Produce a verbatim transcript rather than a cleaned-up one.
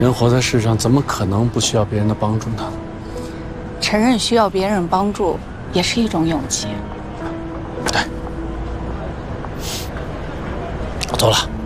人活在世上，怎么可能不需要别人的帮助呢？ 承认需要别人帮助，也是一种勇气。 对，我走了。